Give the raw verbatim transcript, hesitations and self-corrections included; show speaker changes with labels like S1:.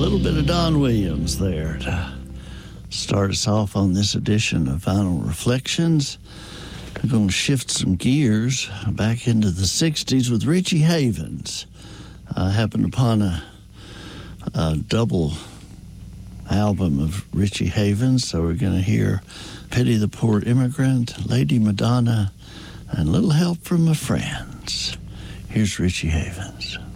S1: little bit of Don Williams there to start us off on this edition of Vinyl Reflections. We're going to shift some gears back into the sixties with Richie Havens. I happened upon a, a double album of Richie Havens, so we're going to hear Pity the Poor Immigrant, Lady Madonna, and Little Help from My Friends. Here's Richie Havens.